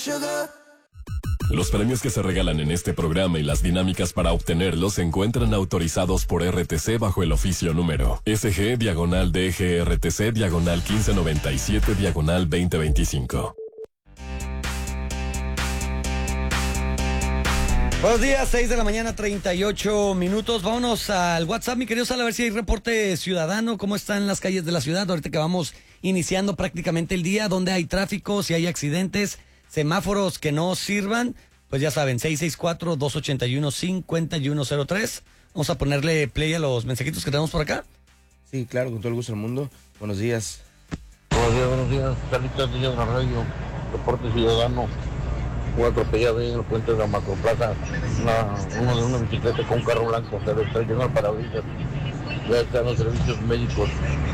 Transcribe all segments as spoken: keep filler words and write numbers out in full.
Los premios que se regalan en este programa y las dinámicas para obtenerlos se encuentran autorizados por R T C bajo el oficio número S G diagonal D G R T C diagonal quince noventa y siete diagonal veinte veinticinco. Buenos días, seis de la mañana, treinta y ocho minutos. Vámonos al WhatsApp, mi querido Sal, a ver si hay reporte ciudadano. ¿Cómo están las calles de la ciudad? Ahorita que vamos iniciando prácticamente el día, ¿dónde hay tráfico? Si hay accidentes, semáforos que no sirvan, pues ya saben, seis seis cuatro, dos ocho uno, cinco uno cero tres. Vamos a ponerle play a los mensajitos que tenemos por acá. Sí, claro, con todo el gusto del mundo. Buenos días. Buenos días, buenos días. Carlitos Díaz Radio, reporte ciudadano. Fue atropellado ahí en el puente de la Macroplaza. Una, uno de una bicicleta con un carro blanco se le estrelló al parabrisas. Ya están los servicios médicos.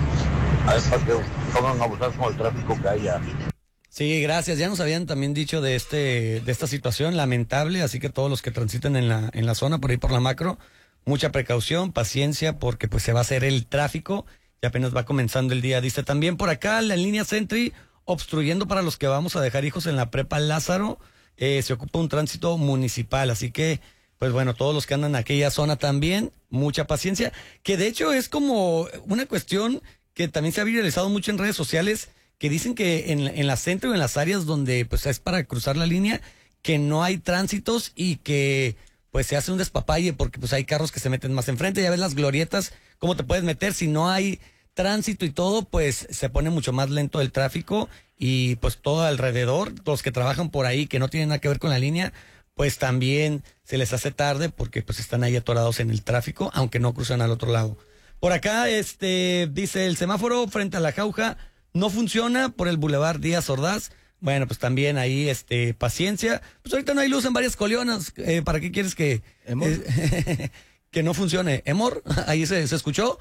A ver, para que pongan a abusar con el tráfico que haya. Sí, gracias. Ya nos habían también dicho de este de esta situación lamentable, así que todos los que transiten en la en la zona por ahí por la Macro, mucha precaución, paciencia, porque pues se va a hacer el tráfico y apenas va comenzando el día. Dice también por acá la línea Sentry obstruyendo para los que vamos a dejar hijos en la prepa Lázaro. Eh, se ocupa un tránsito municipal, así que, pues bueno, todos los que andan en aquella zona también, mucha paciencia, que de hecho es como una cuestión que también se ha viralizado mucho en redes sociales, que dicen que en, en la centro y en las áreas donde pues es para cruzar la línea, que no hay tránsitos y que pues se hace un despapalle porque pues hay carros que se meten más enfrente. Ya ves las glorietas, cómo te puedes meter si no hay tránsito y todo, pues se pone mucho más lento el tráfico y pues todo alrededor, los que trabajan por ahí que no tienen nada que ver con la línea, pues también se les hace tarde porque pues están ahí atorados en el tráfico, aunque no cruzan al otro lado. Por acá, este, dice el semáforo frente a la Jauja no funciona por el Boulevard Díaz Ordaz. Bueno, pues también ahí, este, paciencia. Pues ahorita no hay luz en varias colionas. Eh, ¿Para qué quieres que, eh, que no funcione? ¿Emor? Ahí se, se escuchó.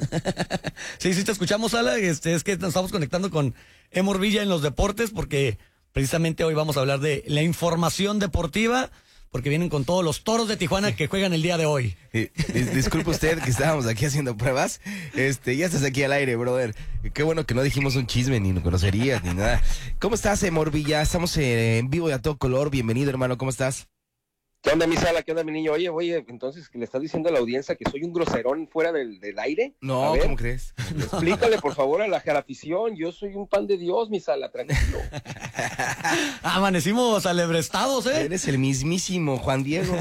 Sí, sí te escuchamos, Ala. Este, es que nos estamos conectando con Emor Villa en los deportes porque precisamente hoy vamos a hablar de la información deportiva, porque vienen con todos los Toros de Tijuana que juegan el día de hoy. Eh, disculpe usted que estábamos aquí haciendo pruebas. Este, ya estás aquí al aire, brother. Qué bueno que no dijimos un chisme, ni groserías, ni nada. ¿Cómo estás, Emor Villa? Estamos en vivo y a todo color. Bienvenido, hermano. ¿Cómo estás? ¿Qué onda, mi Sala? ¿Qué onda, mi niño? Oye, oye, entonces, ¿le estás diciendo a la audiencia que soy un groserón fuera del, del aire? No, ¿cómo crees? Explícale, por favor, a la, a la afición. Yo soy un pan de Dios, mi Sala, tranquilo. Amanecimos alebrestados, ¿eh? Eres el mismísimo Juan Diego.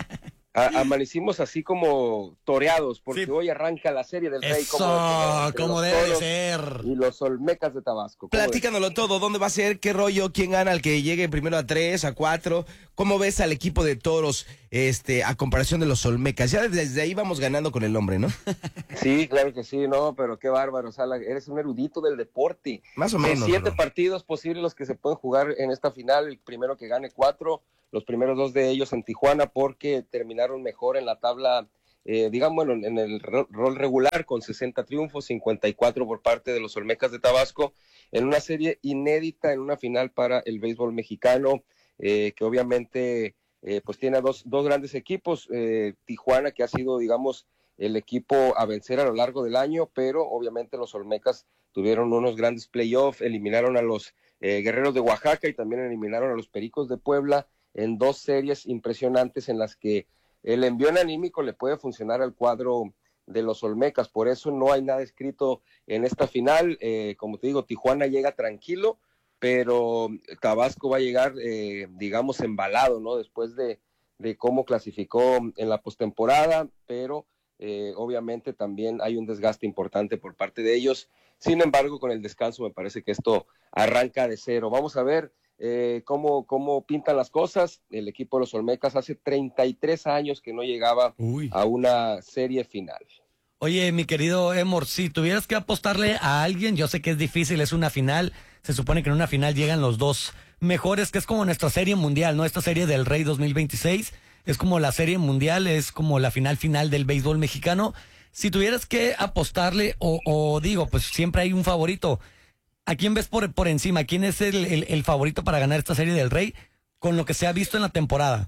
A, amanecimos así como toreados, porque sí. Hoy arranca la serie del Rey. Eso, como, como debe de ser. Y los Olmecas de Tabasco. Platícanoslo todo, ¿dónde va a ser? ¿Qué rollo? ¿Quién gana? ¿El que llegue primero a tres, a cuatro? ¿Cómo ves al equipo de Toros este, a comparación de los Olmecas? Ya desde ahí vamos ganando con el nombre, ¿no? Sí, claro que sí, no, pero qué bárbaro, Sala, eres un erudito del deporte. Más o menos. Son siete ¿no? partidos posibles los que se pueden jugar en esta final, el primero que gane cuatro, los primeros dos de ellos en Tijuana porque terminaron mejor en la tabla, eh, digamos, bueno, en el rol regular con sesenta triunfos, cincuenta y cuatro por parte de los Olmecas de Tabasco, en una serie inédita, en una final para el béisbol mexicano, eh, que obviamente eh, pues tiene dos, dos grandes equipos, eh, Tijuana que ha sido, digamos, el equipo a vencer a lo largo del año, pero obviamente los Olmecas tuvieron unos grandes playoffs, eliminaron a los eh, Guerreros de Oaxaca y también eliminaron a los Pericos de Puebla, en dos series impresionantes en las que el envión anímico le puede funcionar al cuadro de los Olmecas, por eso no hay nada escrito en esta final, eh, como te digo, Tijuana llega tranquilo, pero Tabasco va a llegar, eh, digamos, embalado, ¿no? Después de, de cómo clasificó en la postemporada, pero eh, obviamente también hay un desgaste importante por parte de ellos, sin embargo, con el descanso me parece que esto arranca de cero. Vamos a ver Eh, cómo, cómo pintan las cosas. El equipo de los Olmecas hace treinta y tres años que no llegaba Uy. a una serie final. Oye, mi querido Emor, si tuvieras que apostarle a alguien, yo sé que es difícil, es una final, se supone que en una final llegan los dos mejores, que es como nuestra serie mundial, ¿no? Esta serie del Rey dos mil veintiséis es como la serie mundial, es como la final final del béisbol mexicano. Si tuvieras que apostarle, o, o digo, pues siempre hay un favorito, ¿a quién ves por, por encima? ¿Quién es el, el, el favorito para ganar esta serie del Rey con lo que se ha visto en la temporada?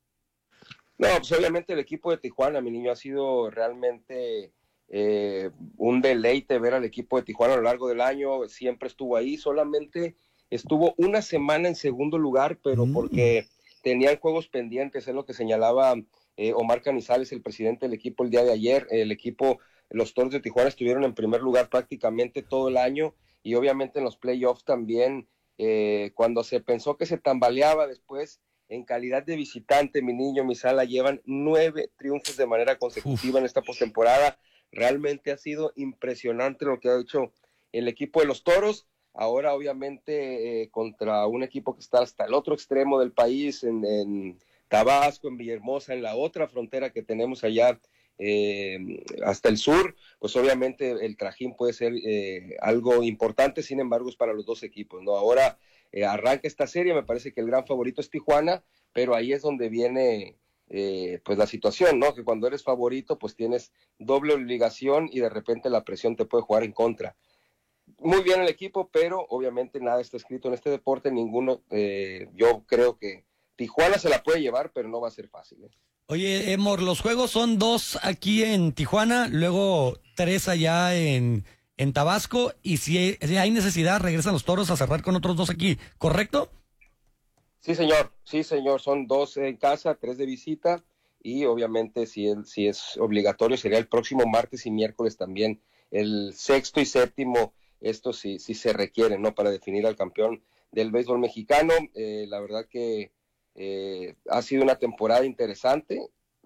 No, pues obviamente el equipo de Tijuana, mi niño, ha sido realmente eh, un deleite ver al equipo de Tijuana a lo largo del año, siempre estuvo ahí, solamente estuvo una semana en segundo lugar, pero mm. porque tenían juegos pendientes, es lo que señalaba eh, Omar Canizales, el presidente del equipo, el día de ayer. El equipo, los Toros de Tijuana estuvieron en primer lugar prácticamente todo el año, y obviamente en los playoffs también, eh, cuando se pensó que se tambaleaba después, en calidad de visitante, mi niño, mi sala, llevan nueve triunfos de manera consecutiva Uf. en esta postemporada. Realmente ha sido impresionante lo que ha hecho el equipo de los Toros. Ahora, obviamente, eh, contra un equipo que está hasta el otro extremo del país, en, en Tabasco, en Villahermosa, en la otra frontera que tenemos allá, eh, hasta el sur, pues obviamente el trajín puede ser eh, algo importante. Sin embargo, es para los dos equipos, ¿no? Ahora eh, arranca esta serie, me parece que el gran favorito es Tijuana, pero ahí es donde viene eh, pues la situación, ¿no? Que cuando eres favorito, pues tienes doble obligación y de repente la presión te puede jugar en contra. Muy bien el equipo, pero obviamente nada está escrito en este deporte, ninguno, eh, yo creo que Tijuana se la puede llevar, pero no va a ser fácil, ¿eh? Oye, Emor, los juegos son dos aquí en Tijuana, luego tres allá en, en Tabasco, y si, si hay necesidad, regresan los Toros a cerrar con otros dos aquí, ¿correcto? Sí, señor, sí, señor, son dos en casa, tres de visita, y obviamente si, el, si es obligatorio sería el próximo martes y miércoles también, el sexto y séptimo, esto sí, sí se requiere, ¿no? Para definir al campeón del béisbol mexicano. Eh, la verdad que eh, ha sido una temporada interesante.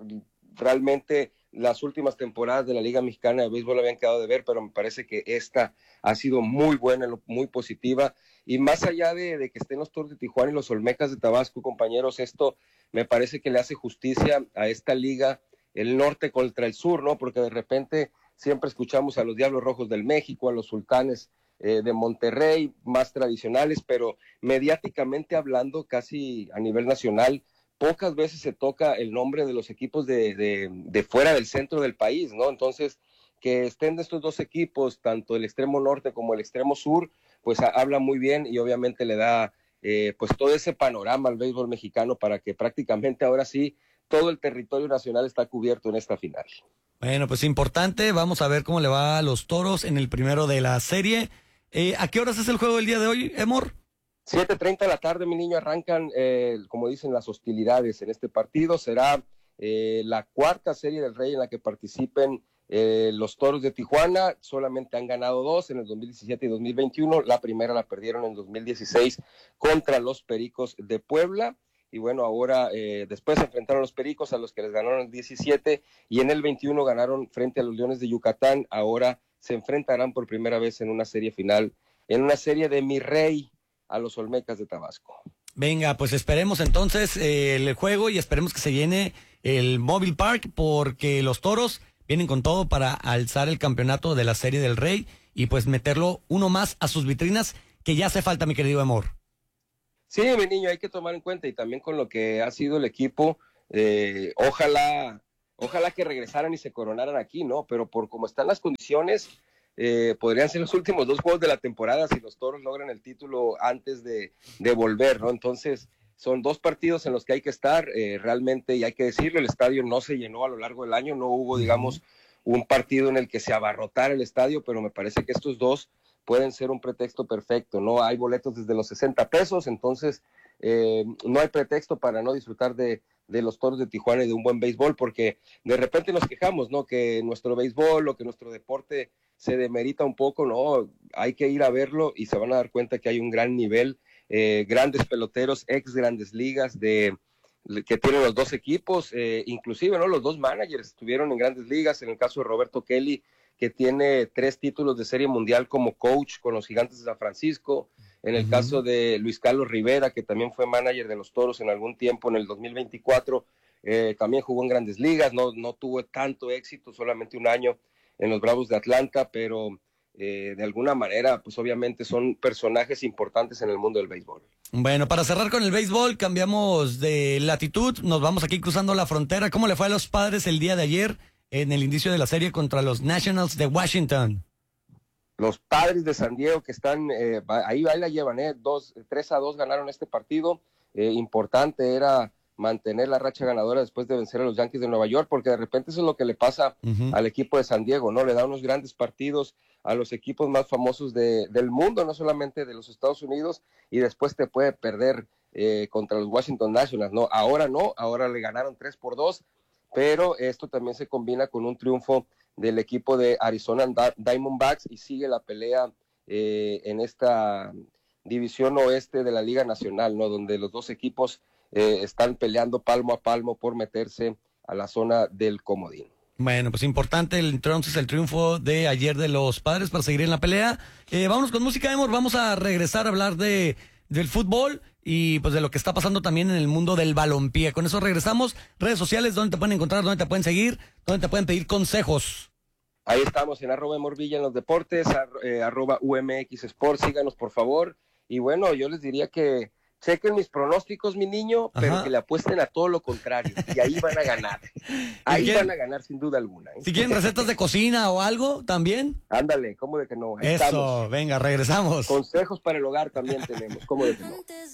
Realmente las últimas temporadas de la Liga Mexicana de Béisbol habían quedado de ver, pero me parece que esta ha sido muy buena, muy positiva. Y más allá de, de que estén los Toros de Tijuana y los Olmecas de Tabasco, compañeros, esto me parece que le hace justicia a esta liga, el norte contra el sur, ¿no? Porque de repente siempre escuchamos a los Diablos Rojos del México, a los Sultanes eh, de Monterrey, más tradicionales, pero mediáticamente hablando, casi a nivel nacional, pocas veces se toca el nombre de los equipos de, de, de fuera del centro del país, ¿no? Entonces, que estén de estos dos equipos, tanto el extremo norte como el extremo sur, pues a, habla muy bien y obviamente le da eh, pues todo ese panorama al béisbol mexicano para que prácticamente ahora sí todo el territorio nacional está cubierto en esta final. Bueno, pues importante, vamos a ver cómo le va a los Toros en el primero de la serie. Eh, ¿A qué horas es el juego del día de hoy, Emor? siete treinta de la tarde, mi niño, arrancan, eh, como dicen, las hostilidades en este partido. Será eh, la cuarta serie del Rey en la que participen eh, los Toros de Tijuana. Solamente han ganado dos en el dos mil diecisiete y dos mil veintiuno. La primera la perdieron en dos mil dieciséis contra los Pericos de Puebla. Y bueno, ahora eh, después se enfrentaron los Pericos, a los que les ganaron el diecisiete, y en el veintiuno ganaron frente a los Leones de Yucatán. Ahora se enfrentarán por primera vez en una serie final, en una serie de mi rey, a los Olmecas de Tabasco. Venga, pues esperemos entonces eh, el juego y esperemos que se llene el Mobile Park, porque los Toros vienen con todo para alzar el campeonato de la Serie del Rey y pues meterlo uno más a sus vitrinas, que ya hace falta, mi querido Emor. Sí, mi niño, hay que tomar en cuenta, y también con lo que ha sido el equipo, eh, ojalá, ojalá que regresaran y se coronaran aquí, ¿no? Pero por cómo están las condiciones, eh, podrían ser los últimos dos juegos de la temporada si los Toros logran el título antes de, de volver, ¿no? Entonces, son dos partidos en los que hay que estar, eh, realmente, y hay que decirlo, el estadio no se llenó a lo largo del año, no hubo, digamos, un partido en el que se abarrotara el estadio, pero me parece que estos dos pueden ser un pretexto perfecto, ¿no? Hay boletos desde los sesenta pesos, entonces eh, no hay pretexto para no disfrutar de, de los Toros de Tijuana y de un buen béisbol, porque de repente nos quejamos, ¿no? Que nuestro béisbol o que nuestro deporte se demerita un poco, ¿no? Hay que ir a verlo y se van a dar cuenta que hay un gran nivel, eh, grandes peloteros, ex grandes ligas de que tienen los dos equipos, eh, inclusive, ¿no? Los dos managers estuvieron en grandes ligas, en el caso de Roberto Kelly, que tiene tres títulos de Serie Mundial como coach con los Gigantes de San Francisco, en el uh-huh. caso de Luis Carlos Rivera, que también fue manager de los Toros en algún tiempo, en el dos mil veinticuatro, eh, también jugó en grandes ligas, no, no tuvo tanto éxito, solamente un año en los Bravos de Atlanta, pero eh, de alguna manera, pues obviamente son personajes importantes en el mundo del béisbol. Bueno, para cerrar con el béisbol, cambiamos de latitud, nos vamos aquí cruzando la frontera. ¿Cómo le fue a los Padres el día de ayer en el inicio de la serie contra los Nationals de Washington? Los Padres de San Diego, que están, eh, ahí, ahí la llevan, eh, dos, tres a dos ganaron este partido. Eh, importante era mantener la racha ganadora después de vencer a los Yankees de Nueva York, porque de repente eso es lo que le pasa uh-huh. al equipo de San Diego, ¿no? Le da unos grandes partidos a los equipos más famosos de, del mundo, no solamente de los Estados Unidos, y después te puede perder eh, contra los Washington Nationals, ¿no? Ahora no, ahora le ganaron tres por dos, pero esto también se combina con un triunfo del equipo de Arizona Diamondbacks y sigue la pelea eh, en esta división oeste de la Liga Nacional, ¿no? Donde los dos equipos eh, están peleando palmo a palmo por meterse a la zona del comodín. Bueno, pues importante el, entonces el triunfo de ayer de los Padres para seguir en la pelea. Eh, vámonos con música, Emor, vamos a regresar a hablar de del fútbol y pues de lo que está pasando también en el mundo del balompié. Con eso regresamos. Redes sociales, ¿dónde te pueden encontrar? ¿Dónde te pueden seguir? ¿Dónde te pueden pedir consejos? Ahí estamos en arroba Morvilla en los deportes, ar, eh, arroba U M X Sports, síganos por favor. Y bueno, yo les diría que chequen mis pronósticos, mi niño, pero Ajá. que le apuesten a todo lo contrario, y ahí van a ganar. Ahí van a ganar sin duda alguna. ¿eh? Si quieren recetas de cocina o algo, también. Ándale, ¿cómo de que no? Ahí Eso, estamos. Venga, regresamos. Consejos para el hogar también tenemos, ¿cómo de que no?